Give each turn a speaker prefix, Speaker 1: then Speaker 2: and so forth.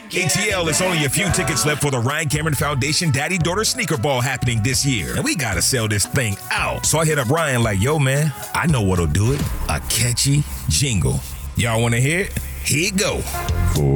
Speaker 1: ATL, it's only a few tickets left for the Ryan Cameron Foundation Daddy-Daughter Sneaker Ball happening this year. And we gotta sell this thing out. So I hit up Ryan like, yo, man, I know what'll do it. A catchy jingle. Y'all wanna hear it? Here you go.